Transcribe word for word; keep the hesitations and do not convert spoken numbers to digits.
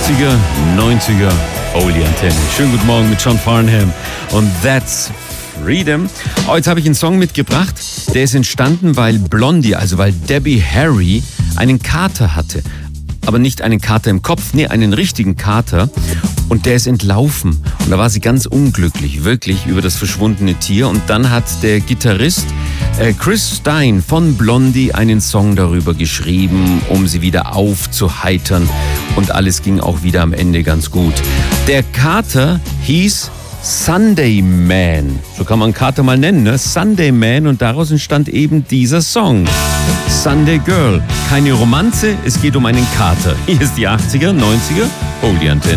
achtziger, neunziger, Holy Antenne. Schönen guten Morgen mit John Farnham und That's Freedom. Oh, jetzt habe ich einen Song mitgebracht, der ist entstanden, weil Blondie, also weil Debbie Harry einen Kater hatte. Aber nicht einen Kater im Kopf, nee, einen richtigen Kater. Und der ist entlaufen. Und da war sie ganz unglücklich, wirklich, über das verschwundene Tier. Und dann hat der Gitarrist äh, Chris Stein von Blondie einen Song darüber geschrieben, um sie wieder aufzuheitern. Und alles ging auch wieder am Ende ganz gut. Der Kater hieß Sunday Man. So kann man Kater mal nennen, ne? Sunday Man. Und daraus entstand eben dieser Song. Sunday Girl. Keine Romanze, es geht um einen Kater. Hier ist die achtziger, neunziger, Holy Antenne.